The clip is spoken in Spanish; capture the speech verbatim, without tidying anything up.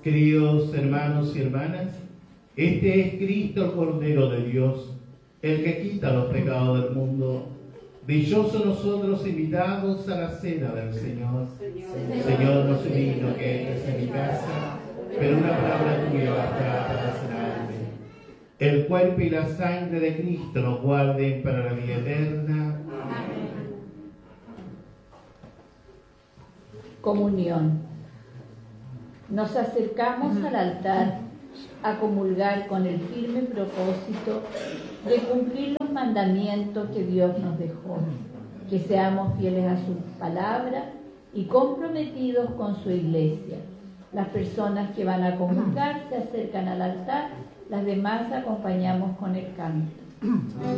Queridos hermanos y hermanas, este es Cristo, el Cordero de Dios, el que quita los pecados del mundo. Dichosos nosotros invitados a la cena del Señor. Señor, Señor no soy digno que entres en mi casa, pero una palabra tuya bastará para sanarme. El cuerpo y la sangre de Cristo nos guarden para la vida eterna. Amén. Comunión. Nos acercamos al altar a comulgar con el firme propósito de cumplir los mandamientos que Dios nos dejó, que seamos fieles a su palabra y comprometidos con su iglesia. Las personas que van a comulgar se acercan al altar, las demás acompañamos con el canto.